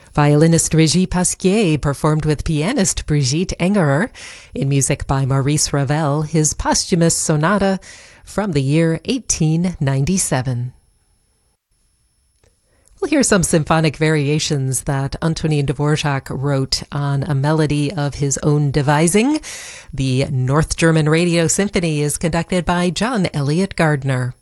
Violinist Regis Pasquier performed with pianist Brigitte Engerer in music by Maurice Ravel, his posthumous sonata from the year 1897. We'll hear some symphonic variations that Antonin Dvorak wrote on a melody of his own devising. The North German Radio Symphony is conducted by John Elliott Gardner.